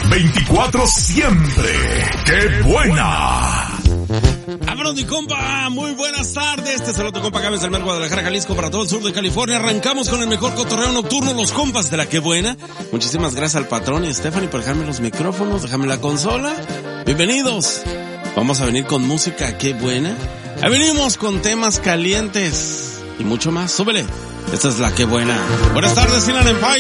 24 siempre. ¡Qué buena! Vámonos, mi compa, muy buenas tardes. Te saludo tu compa Gámez del Mer, Guadalajara, Jalisco, para todo el sur de California. Arrancamos con el mejor cotorreo nocturno, los compas de la Que Buena. Muchísimas gracias al patrón y a Stephanie por dejarme los micrófonos, dejarme la consola. Bienvenidos. Vamos a venir con música Qué Buena. Ahí venimos con temas calientes y mucho más. Súbele. Esta es la Que Buena. Buenas tardes, Inland Empire.